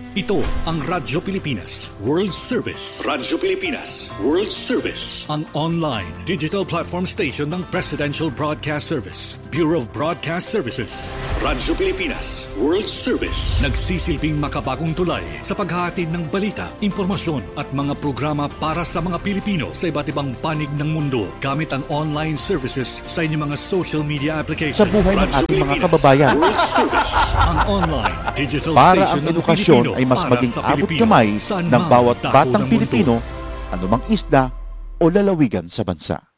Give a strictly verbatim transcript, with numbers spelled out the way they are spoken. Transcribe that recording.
Ito ang Radyo Pilipinas World Service. Radyo Pilipinas World Service. Ang online digital platform station ng Presidential Broadcast Service, Bureau of Broadcast Services. Radyo Pilipinas World Service. Nagsisilbing makabagong tulay sa paghahatid ng balita, impormasyon at mga programa para sa mga Pilipino sa iba't ibang panig ng mundo gamit ang online services sa inyong mga social media applications. Sa buhay ng ating mga kababayan. World Service. Ang online digital para station ang edukasyon ay mas maging abot kamay ng bawat batang Pilipino, anumang isla o lalawigan sa bansa.